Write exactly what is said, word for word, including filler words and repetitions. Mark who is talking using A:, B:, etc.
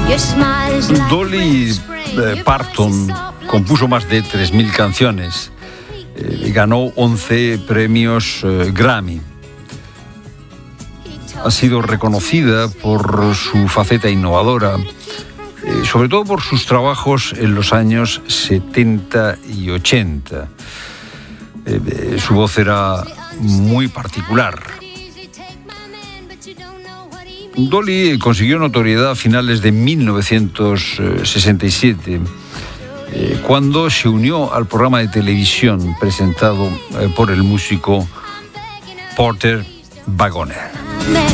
A: Dolly eh, Parton compuso más de tres mil canciones y eh, ganó once premios eh, Grammy. Ha sido reconocida por su faceta innovadora, eh, sobre todo por sus trabajos en los años setenta y ochenta. Eh, eh, su voz era muy particular. Dolly consiguió notoriedad a finales de mil novecientos sesenta y siete, eh, cuando se unió al programa de televisión presentado eh, por el músico Porter Wagoner.